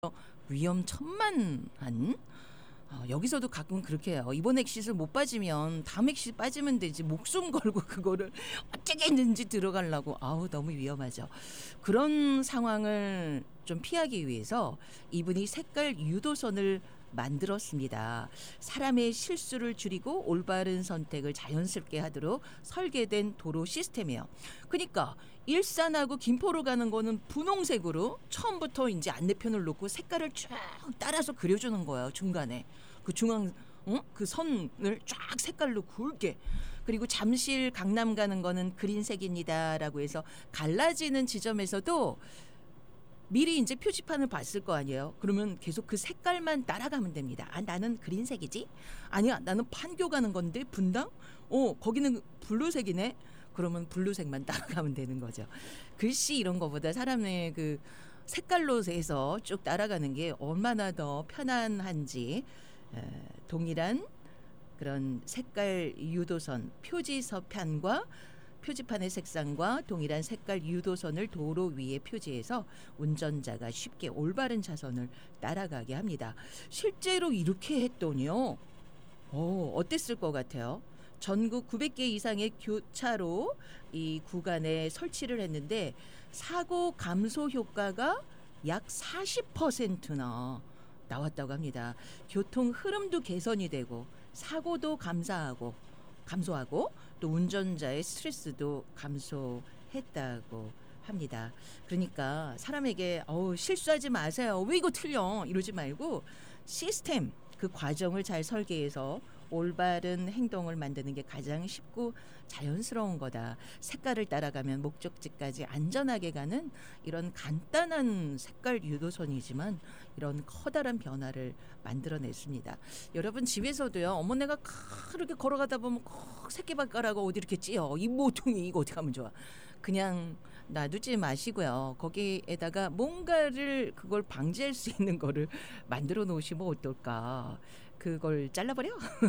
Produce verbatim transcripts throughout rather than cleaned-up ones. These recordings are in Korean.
위험천만한 어, 여기서도 가끔 그렇게 해요. 이번 엑싯을 못 빠지면 다음 엑싯 빠지면 되지 목숨 걸고 그거를 어떻게든지 들어가려고 아우 너무 위험하죠. 그런 상황을 좀 피하기 위해서 이분이 색깔 유도선을 만들었습니다. 사람의 실수를 줄이고 올바른 선택을 자연스럽게 하도록 설계된 도로 시스템이에요. 그러니까 일산하고 김포로 가는 거는 분홍색으로 처음부터 이제 안내편을 놓고 색깔을 쫙 따라서 그려주는 거예요. 중간에 그 중앙 어? 그 선을 쫙 색깔로 굵게. 그리고 잠실 강남 가는 거는 그린색입니다라고 해서 갈라지는 지점에서도 미리 이제 표지판을 봤을 거 아니에요. 그러면 계속 그 색깔만 따라가면 됩니다. 아, 나는 그린색이지? 아니야, 나는 판교 가는 건데 분당? 어, 거기는 블루색이네. 그러면 블루색만 따라가면 되는 거죠. 글씨 이런 거보다 사람의 그 색깔로 해서 쭉 따라가는 게 얼마나 더 편안한지 에, 동일한 그런 색깔 유도선 표지서판과 표지판의 색상과 동일한 색깔 유도선을 도로 위에 표지해서 운전자가 쉽게 올바른 차선을 따라가게 합니다. 실제로 이렇게 했더니요. 오, 어땠을 것 같아요? 전국 구백 개 이상의 교차로 이 구간에 설치를 했는데 사고 감소 효과가 약 사십 퍼센트나 나왔다고 합니다. 교통 흐름도 개선이 되고 사고도 감사하고 감소하고 또 운전자의 스트레스도 감소했다고 합니다. 그러니까 사람에게 어우, 실수하지 마세요. 왜 이거 틀려? 이러지 말고 시스템 그 과정을 잘 설계해서 올바른 행동을 만드는 게 가장 쉽고 자연스러운 거다. 색깔을 따라가면 목적지까지 안전하게 가는 이런 간단한 색깔 유도선이지만 이런 커다란 변화를 만들어냈습니다. 여러분 집에서도요. 어머 내가 그렇게 걸어가다 보면 꼭 새끼발가락을 어디 이렇게 찧어. 이 모퉁이 이거 어떻게 하면 좋아. 그냥 놔두지 마시고요. 거기에다가 뭔가를 그걸 방지할 수 있는 거를 만들어 놓으시면 어떨까. 그걸 잘라버려?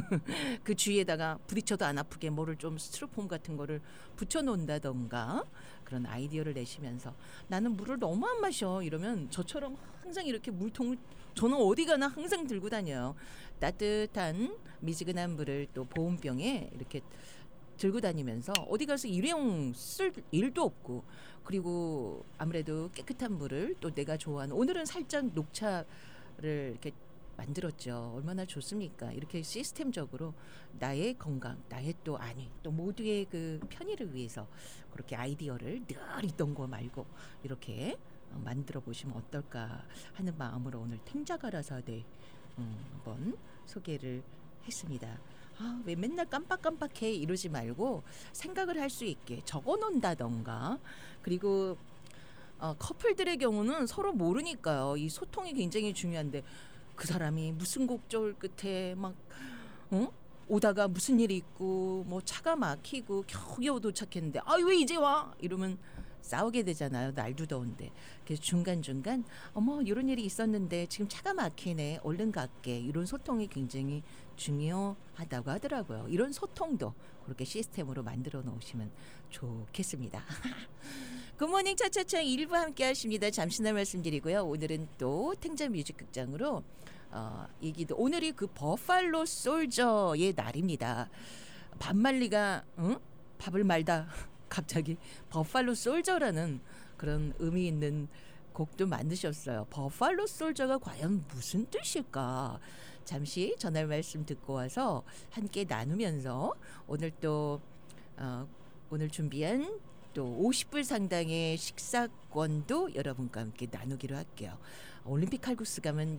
그 주위에다가 부딪혀도 안 아프게 뭐를 좀 스티로폼 같은 거를 붙여놓는다던가 그런 아이디어를 내시면서 나는 물을 너무 안 마셔 이러면 저처럼 항상 이렇게 물통을 저는 어디 가나 항상 들고 다녀요. 따뜻한 미지근한 물을 또 보온병에 이렇게 들고 다니면서 어디 가서 일회용 쓸 일도 없고 그리고 아무래도 깨끗한 물을 또 내가 좋아하는 오늘은 살짝 녹차를 이렇게 만들었죠. 얼마나 좋습니까? 이렇게 시스템적으로 나의 건강, 나의 또 아니, 또 모두의 그 편의를 위해서 그렇게 아이디어를 늘 있던 거 말고 이렇게 만들어 보시면 어떨까 하는 마음으로 오늘 탱자가라사대 음, 한번 소개를 했습니다. 아, 왜 맨날 깜빡깜빡해 이러지 말고 생각을 할 수 있게 적어 놓는다던가 그리고 어, 커플들의 경우는 서로 모르니까요. 이 소통이 굉장히 중요한데 그 사람이 무슨 곡절 끝에 막 어? 오다가 무슨 일이 있고 뭐 차가 막히고 겨우겨우 도착했는데 아 왜 이제 와? 이러면 싸우게 되잖아요. 날도 더운데. 그래서 중간중간 어머 이런 일이 있었는데 지금 차가 막히네. 얼른 갈게. 이런 소통이 굉장히 중요하다고 하더라고요. 이런 소통도 그렇게 시스템으로 만들어 놓으시면 좋겠습니다. 굿모닝 차차차 일 부 함께 하십니다. 잠시나 말씀드리고요. 오늘은 또 탱자 뮤직극장으로 어, 얘기도 오늘이 그 버팔로 솔저의 날입니다. 반말리가 응? 밥을 말다 갑자기 버팔로 솔저라는 그런 의미 있는 곡도 만드셨어요. 버팔로 솔저가 과연 무슨 뜻일까? 잠시 전할 말씀 듣고 와서 함께 나누면서 오늘 또 어, 오늘 준비한 또 오십 불 상당의 식사권도 여러분과 함께 나누기로 할게요. 올림픽 칼국수 가면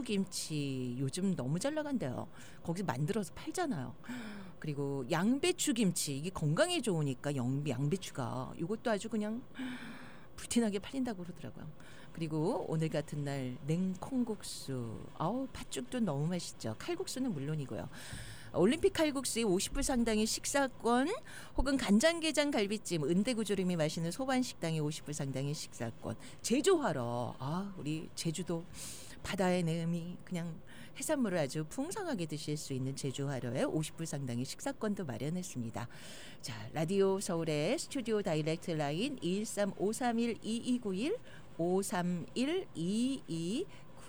열무김치 요즘 너무 잘 나간대요. 거기서 만들어서 팔잖아요. 그리고 양배추김치 이게 건강에 좋으니까 양, 양배추가 이것도 아주 그냥 불티나게 팔린다고 그러더라고요. 그리고 오늘 같은 날 냉콩국수 아우 팥죽도 너무 맛있죠. 칼국수는 물론이고요. 올림픽 칼국수에 오십 불 상당의 식사권 혹은 간장게장 갈비찜 은대구조림이 마시는 소반식당에 오십 불 상당의 식사권 제주화로 아 우리 제주도 바다의 내음이 그냥 해산물을 아주 풍성하게 드실 수 있는 제주화로에 오십 불 상당의 식사권도 마련했습니다. 자 라디오 서울의 스튜디오 다이렉트 라인 일삼오삼일 이이구일 오삼일 이이